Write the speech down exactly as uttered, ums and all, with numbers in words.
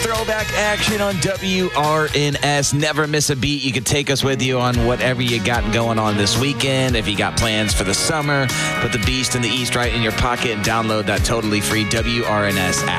Throwback action on W R N S. Never miss a beat. You can take us with you on whatever you got going on this weekend. If you got plans for the summer, put the Beast and the East right in your pocket and download that totally free W R N S app.